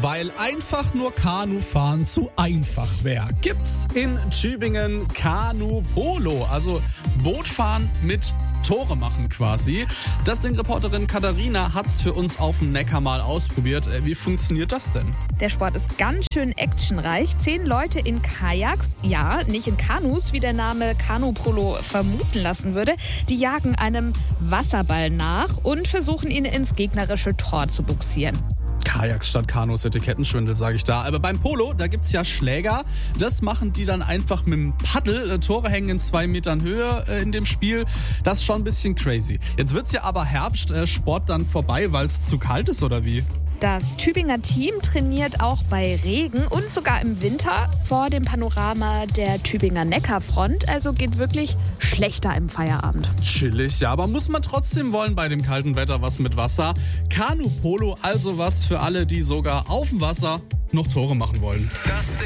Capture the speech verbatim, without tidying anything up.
Weil einfach nur Kanufahren zu einfach wäre, gibt's in Tübingen Kanu-Polo, also Bootfahren mit Tore machen quasi. Das Ding-Reporterin Katharina hat's für uns auf dem Neckar mal ausprobiert. Wie funktioniert das denn? Der Sport ist ganz schön actionreich. Zehn Leute in Kajaks, ja, nicht in Kanus, wie der Name Kanu-Polo vermuten lassen würde. Die jagen einem Wasserball nach und versuchen ihn ins gegnerische Tor zu buxieren. Kajaks statt Kanus, Etikettenschwindel, sage ich da. Aber beim Polo, da gibt's ja Schläger. Das machen die dann einfach mit dem Paddel. Tore hängen in zwei Metern Höhe äh, in dem Spiel. Das ist schon ein bisschen crazy. Jetzt wird's ja aber Herbst, äh, Sport dann vorbei, weil es zu kalt ist, oder wie? Das Tübinger Team trainiert auch bei Regen und sogar im Winter vor dem Panorama der Tübinger Neckarfront. Also geht wirklich schlechter im Feierabend. Chillig, ja, aber muss man trotzdem wollen bei dem kalten Wetter was mit Wasser. Kanu-Polo, also was für alle, die sogar auf dem Wasser noch Tore machen wollen. Das